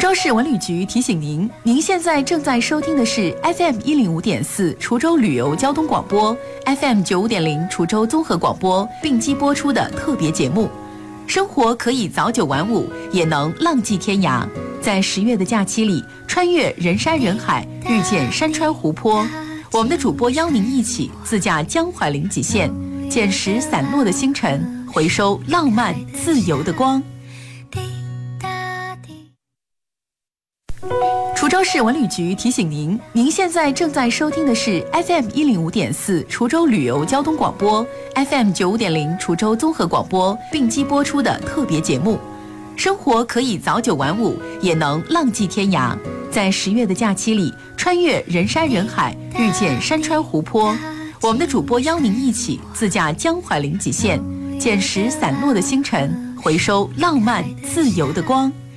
州市文旅局提醒您，您现在正在收听的是 FM105.4 滁州旅游交通广播 ，FM95.0 滁州综合广播并机播出的特别节目。生活可以早9晚5，也能浪迹天涯。在10月的假期里，穿越人山人海，遇见山川湖泊。我们的主播邀您一起自驾江淮临济县，捡拾散落的星辰，回收浪漫自由的光。滁州市文旅局提醒您，您现在正在收听的是 FM105.4 滁州旅游交通广播 ，FM95.0 滁州综合广播并机播出的特别节目。生活可以早9晚5，也能浪迹天涯。在10月的假期里，穿越人山人海，遇见山川湖泊。我们的主播邀您一起自驾江淮临济县，捡拾散落的星辰，回收浪漫自由的光。